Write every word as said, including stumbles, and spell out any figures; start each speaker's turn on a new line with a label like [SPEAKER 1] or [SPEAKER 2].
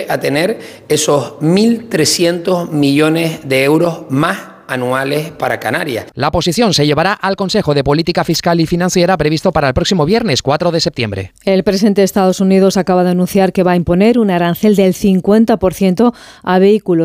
[SPEAKER 1] a tener esos mil trescientos millones de euros más anuales para Canarias.
[SPEAKER 2] La posición se llevará al Consejo de Política Fiscal y Financiera previsto para el próximo viernes cuatro de septiembre.
[SPEAKER 3] El presidente de Estados Unidos acaba de anunciar que va a imponer un arancel del cincuenta por ciento a vehículos